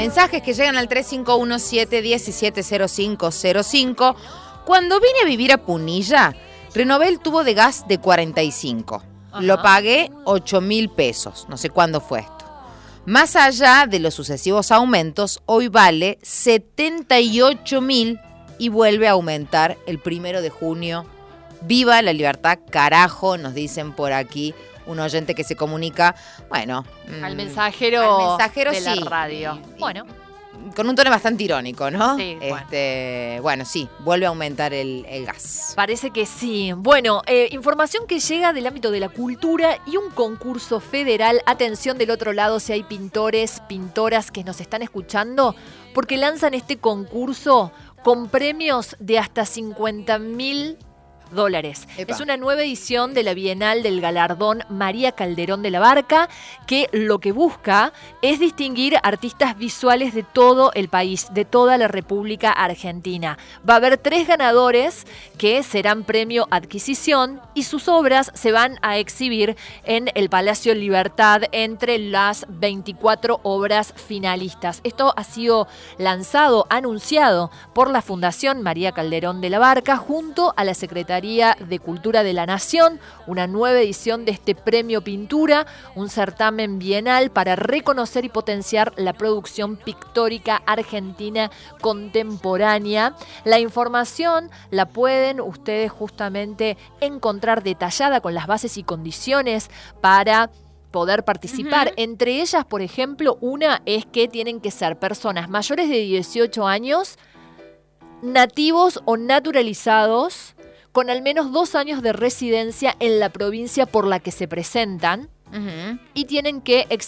mensajes que llegan al 3517-170505. Cuando vine a vivir a Punilla, renové el tubo de gas de 45. Ajá. Lo pagué 8.000 pesos. No sé cuándo fue esto. Más allá de los sucesivos aumentos, hoy vale 78.000 y vuelve a aumentar el 1 de junio. ¡Viva la libertad, carajo! Nos dicen por aquí un oyente que se comunica, bueno... Al mensajero de la sí, radio. Bueno. Con un tono bastante irónico, ¿no? Sí, bueno, sí, vuelve a aumentar el gas. Parece que sí. Bueno, información que llega del ámbito de la cultura y un concurso federal. Atención del otro lado si hay pintores, pintoras que nos están escuchando, porque lanzan este concurso con premios de hasta $50.000. Epa. Es una nueva edición de la Bienal del Galardón María Calderón de la Barca, que lo que busca es distinguir artistas visuales de todo el país, de toda la República Argentina. Va a haber 3 ganadores que serán premio adquisición y sus obras se van a exhibir en el Palacio Libertad entre las 24 obras finalistas. Esto ha sido lanzado, anunciado por la Fundación María Calderón de la Barca junto a la Secretaría de Cultura de la Nación, una nueva edición de este Premio Pintura, un certamen bienal para reconocer y potenciar la producción pictórica argentina contemporánea. La información la pueden ustedes justamente encontrar detallada con las bases y condiciones para poder participar. Entre ellas, por ejemplo, una es que tienen que ser personas mayores de 18 años, nativos o naturalizados, con al menos 2 años de residencia en la provincia por la que se presentan, y tienen que